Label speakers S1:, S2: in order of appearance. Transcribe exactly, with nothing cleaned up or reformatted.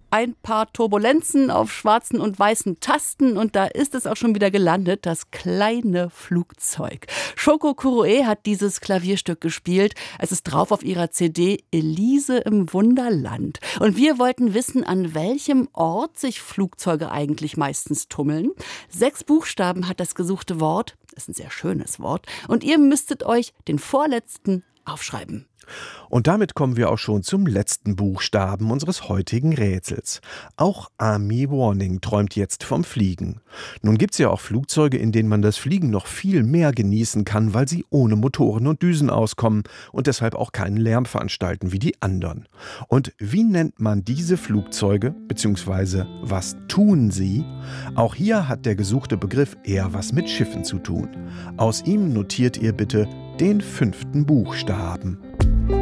S1: ein paar Turbulenzen auf schwarzen und weißen Tasten und da ist es auch schon wieder gelandet, das kleine Flugzeug. Shoko Kuroe hat dieses Klavierstück gespielt. Es ist drauf auf ihrer C D Elise im Wunderland. Und wir wollten wissen, an welchem Ort sich Flugzeuge eigentlich meistens tummeln. Sechs Buchstaben hat das gesuchte Wort. Ist ein sehr schönes Wort. Und ihr müsstet euch den vorletzten aufschreiben.
S2: Und damit kommen wir auch schon zum letzten Buchstaben unseres heutigen Rätsels. Auch Amy Warning träumt jetzt vom Fliegen. Nun gibt's ja auch Flugzeuge, in denen man das Fliegen noch viel mehr genießen kann, weil sie ohne Motoren und Düsen auskommen und deshalb auch keinen Lärm veranstalten wie die anderen. Und wie nennt man diese Flugzeuge, beziehungsweise was tun sie? Auch hier hat der gesuchte Begriff eher was mit Schiffen zu tun. Aus ihm notiert ihr bitte den fünften Buchstaben.